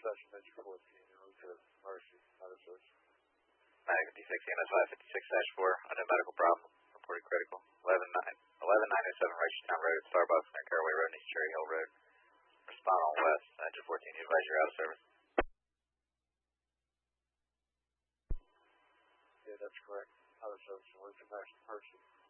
session, Major 14, en route to Mercy, out of service. 56 EMS 556-4, unknown medical problem, reported critical. 11907 Rightestown Road, Starbucks, near Caraway Road, East Cherry Hill Road. Respond on west. Engine 14, you advise you're out of service. Yeah, that's correct. Out of service, en route to Mercy.